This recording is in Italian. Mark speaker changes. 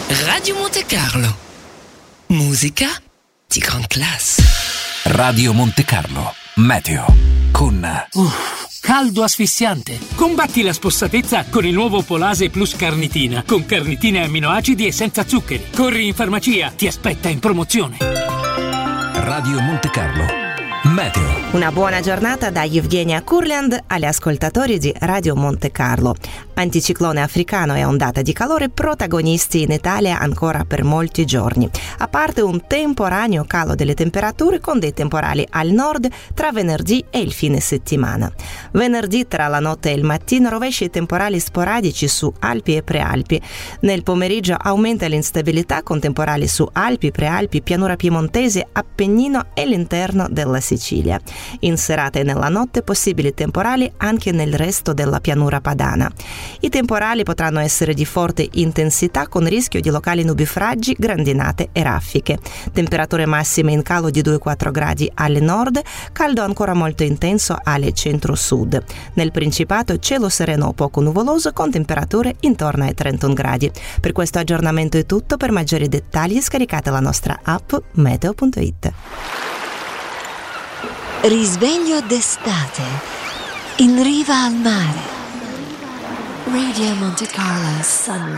Speaker 1: Radio Monte Carlo. Musica di gran classe.
Speaker 2: Radio Monte Carlo. Meteo. Con...
Speaker 3: caldo asfissiante. Combatti la spossatezza con il nuovo Polase Plus Carnitina. Con carnitine e amminoacidi e senza zuccheri. Corri in farmacia, ti aspetta in promozione.
Speaker 2: Radio Monte Carlo. Meteo.
Speaker 4: Una buona giornata da Evgenia Kurland agli ascoltatori di Radio Monte Carlo. Anticiclone africano e ondata di calore protagonisti in Italia ancora per molti giorni, a parte un temporaneo calo delle temperature con dei temporali al nord tra venerdì e il fine settimana. Venerdì tra la notte e il mattino rovesci temporali sporadici su Alpi e Prealpi. Nel pomeriggio aumenta l'instabilità con temporali su Alpi, Prealpi, pianura piemontese, Appennino e l'interno della Sicilia. In serata e nella notte possibili temporali anche nel resto della pianura padana. I temporali potranno essere di forte intensità con rischio di locali nubifragi, grandinate e raffiche. Temperature massime in calo di 2-4 gradi al nord, caldo ancora molto intenso alle centro-sud. Nel Principato cielo sereno o poco nuvoloso con temperature intorno ai 31 gradi. Per questo aggiornamento è tutto. Per maggiori dettagli scaricate la nostra app meteo.it.
Speaker 5: Risveglio d'estate in riva al mare. Radio Monte Carlo Sunrise.